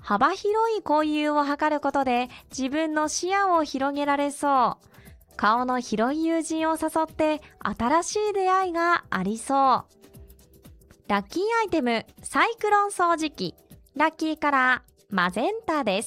幅広い交友を図ることで自分の視野を広げられそう。顔の広い友人を誘って新しい出会いがありそう。ラッキーアイテム、サイクロン掃除機。ラッキーカラー、マゼンタです。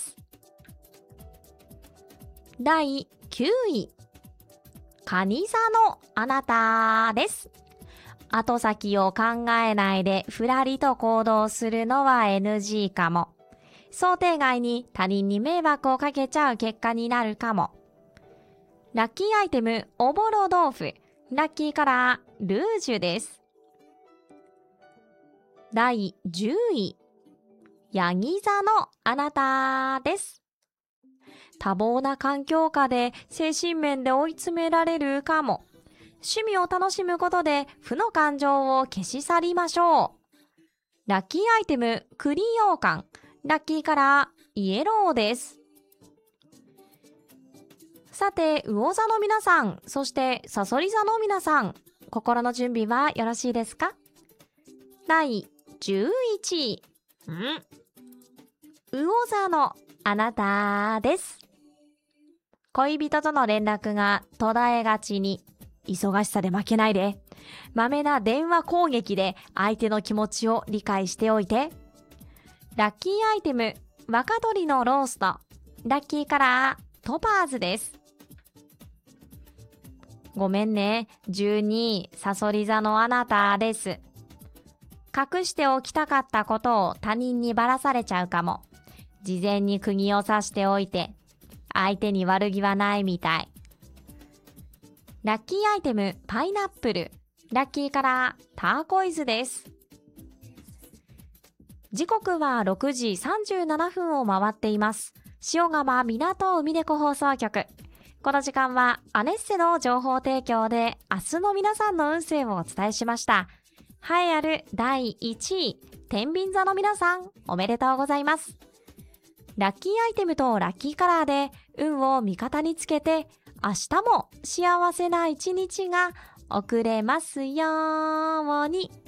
第9位、蟹座のあなたです。後先を考えないでふらりと行動するのは NG かも。想定外に他人に迷惑をかけちゃう結果になるかも。ラッキーアイテム、おぼろ豆腐。ラッキーカラー、ルージュです。第10位、ヤギ座のあなたです。多忙な環境下で精神面で追い詰められるかも。趣味を楽しむことで負の感情を消し去りましょう。ラッキーアイテム、栗羊羹。ラッキーカラー、イエローです。さて、魚座の皆さん、そしてさそり座の皆さん、心の準備はよろしいですか？第11位、魚座のあなたです。恋人との連絡が途絶えがちに、忙しさで負けないで。まめな電話攻撃で相手の気持ちを理解しておいて。ラッキーアイテム、若鶏のロースト。ラッキーカラー、トパーズです。ごめんね、12位、さそり座のあなたです。隠しておきたかったことを他人にばらされちゃうかも。事前に釘を刺しておいて、相手に悪気はないみたい。ラッキーアイテム、パイナップル。ラッキーカラー、ターコイズです。時刻は6時37分を回っています。塩釜港海猫放送局。この時間はアネッセの情報提供で明日の皆さんの運勢をお伝えしました。栄えある第1位、天秤座の皆さん、おめでとうございます。ラッキーアイテムとラッキーカラーで運を味方につけて、明日も幸せな一日が送れますように。